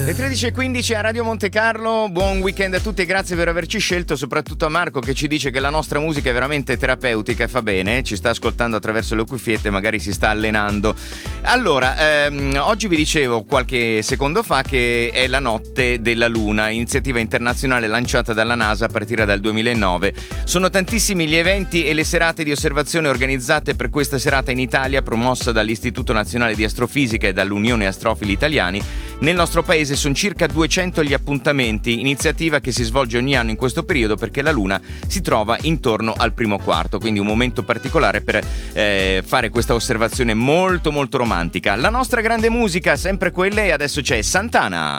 Le 13:15 a Radio Monte Carlo, buon weekend a tutti e grazie per averci scelto, soprattutto a Marco che ci dice che la nostra musica è veramente terapeutica e fa bene, ci sta ascoltando attraverso le cuffiette, magari si sta allenando. Allora, oggi vi dicevo qualche secondo fa che è la notte della Luna, iniziativa internazionale lanciata dalla NASA a partire dal 2009. Sono tantissimi gli eventi e le serate di osservazione organizzate per questa serata in Italia, promossa dall'Istituto Nazionale di Astrofisica e dall'Unione Astrofili Italiani. Nel nostro paese sono circa 200 gli appuntamenti, iniziativa che si svolge ogni anno in questo periodo perché la Luna si trova intorno al primo quarto, quindi un momento particolare per fare questa osservazione molto molto romantica. La nostra grande musica, sempre quella, e adesso c'è Santana.